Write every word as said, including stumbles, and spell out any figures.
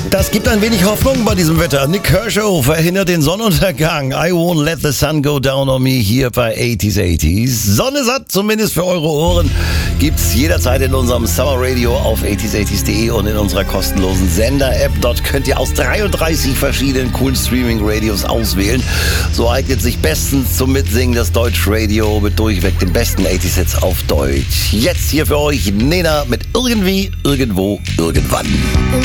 Das gibt ein wenig Hoffnung bei diesem Wetter. Nick Kershaw verhindert den Sonnenuntergang. I won't let the sun go down on me hier bei eighties eighties. Sonne satt, zumindest für eure Ohren, gibt's jederzeit in unserem Summer Radio auf eighties eighties punkt de und in unserer kostenlosen Sender-App. Dort könnt ihr aus dreiunddreißig verschiedenen coolen Streaming-Radios auswählen. So eignet sich bestens zum Mitsingen das Deutsch-Radio mit durchweg den besten eighties-Hits auf Deutsch. Jetzt hier für euch Nena mit Irgendwie, Irgendwo, Irgendwann.